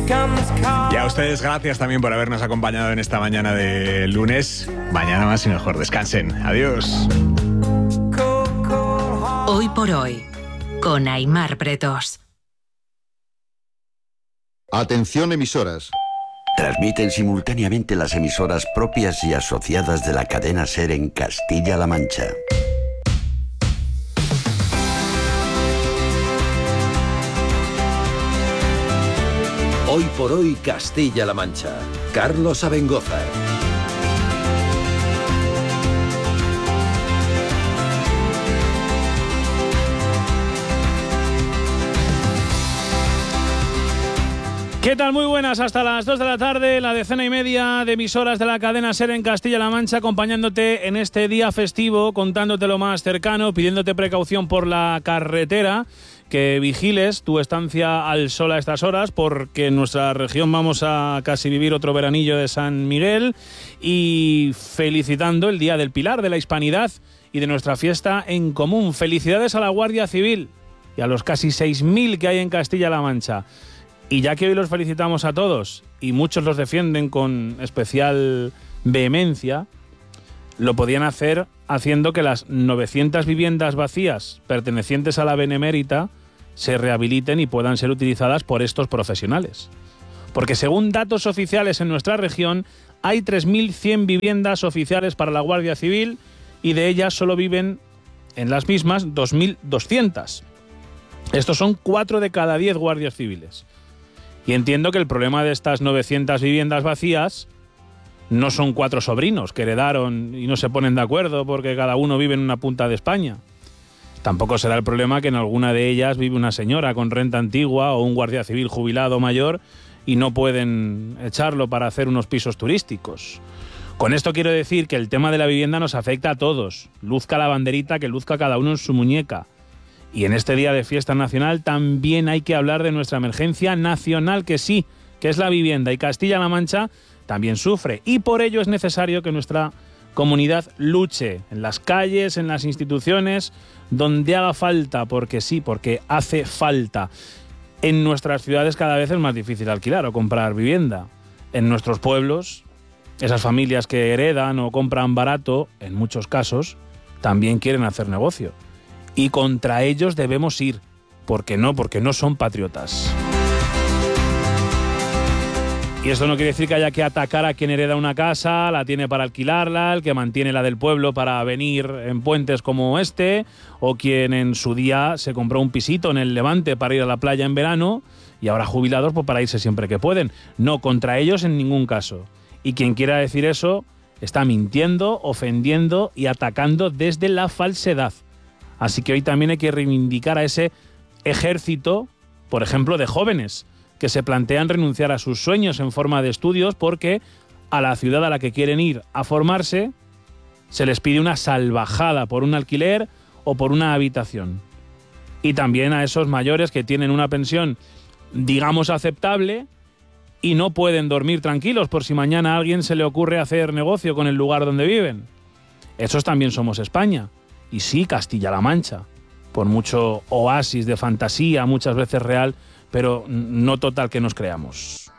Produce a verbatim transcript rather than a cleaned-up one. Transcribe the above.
Y a ustedes gracias también por habernos acompañado en esta mañana de lunes. Mañana más y mejor. Descansen. Adiós. Hoy por hoy, con Aimar Pretos. Atención, emisoras. Transmiten simultáneamente las emisoras propias y asociadas de la cadena SER en Castilla-La Mancha. Hoy por hoy, Castilla-La Mancha. Carlos Abengoza. ¿Qué tal? Muy buenas, hasta las dos de la tarde, la decena y media de emisoras de la cadena SER en Castilla-La Mancha, acompañándote en este día festivo, contándote lo más cercano, pidiéndote precaución por la carretera, que vigiles tu estancia al sol a estas horas, porque en nuestra región vamos a casi vivir otro veranillo de San Miguel, y felicitando el Día del Pilar, de la Hispanidad y de nuestra fiesta en común. Felicidades a la Guardia Civil y a los casi seis mil que hay en Castilla-La Mancha. Y ya que hoy los felicitamos a todos, y muchos los defienden con especial vehemencia, lo podían hacer haciendo que las novecientas viviendas vacías pertenecientes a la Benemérita se rehabiliten y puedan ser utilizadas por estos profesionales. Porque según datos oficiales en nuestra región, hay tres mil cien viviendas oficiales para la Guardia Civil y de ellas solo viven en las mismas dos mil doscientas. Estos son cuatro de cada diez guardias civiles. Y entiendo que el problema de estas novecientas viviendas vacías no son cuatro sobrinos que heredaron y no se ponen de acuerdo porque cada uno vive en una punta de España. Tampoco será el problema que en alguna de ellas vive una señora con renta antigua o un guardia civil jubilado mayor y no pueden echarlo para hacer unos pisos turísticos. Con esto quiero decir que el tema de la vivienda nos afecta a todos. Luzca la banderita que luzca cada uno en su muñeca. Y en este día de fiesta nacional también hay que hablar de nuestra emergencia nacional, que sí, que es la vivienda. Y Castilla-La Mancha también sufre. Y por ello es necesario que nuestra comunidad luche en las calles, en las instituciones, donde haga falta, porque sí, porque hace falta. En nuestras ciudades cada vez es más difícil alquilar o comprar vivienda. En nuestros pueblos, esas familias que heredan o compran barato, en muchos casos, también quieren hacer negocio. Y contra ellos debemos ir. ¿Por qué no? Porque no son patriotas. Y esto no quiere decir que haya que atacar a quien hereda una casa, la tiene para alquilarla, el que mantiene la del pueblo para venir en puentes como este, o quien en su día se compró un pisito en el Levante para ir a la playa en verano y ahora jubilados pues para irse siempre que pueden. No, contra ellos en ningún caso. Y quien quiera decir eso está mintiendo, ofendiendo y atacando desde la falsedad. Así que hoy también hay que reivindicar a ese ejército, por ejemplo, de jóvenes que se plantean renunciar a sus sueños en forma de estudios porque a la ciudad a la que quieren ir a formarse se les pide una salvajada por un alquiler o por una habitación. Y también a esos mayores que tienen una pensión, digamos, aceptable y no pueden dormir tranquilos por si mañana a alguien se le ocurre hacer negocio con el lugar donde viven. Esos también somos España. Y sí, Castilla-La Mancha, por mucho oasis de fantasía, muchas veces real, pero no total que nos creamos.